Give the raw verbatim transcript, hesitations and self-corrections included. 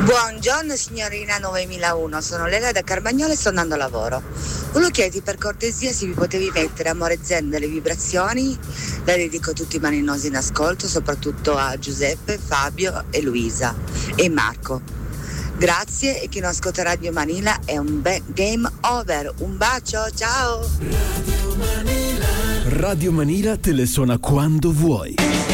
Buongiorno signorina novemilauno, sono Lela da Carmagnola e sto andando a lavoro. Volevo chiederti per cortesia se vi potevi mettere Amore Zen delle vibrazioni, la dedico a tutti i malinosi in ascolto, soprattutto a Giuseppe, Fabio e Luisa e Marco. Grazie, e chi non ascolta Radio Manila è un be- game over. Un bacio, ciao! Radio Manila te le suona quando vuoi.